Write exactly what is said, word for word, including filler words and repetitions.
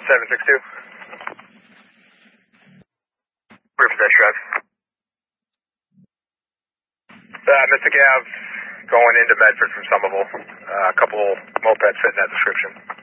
seven six two. Where for that drive? Uh, Mystic Ave, going into Medford from Somerville. Uh, a couple mopeds fit in that description.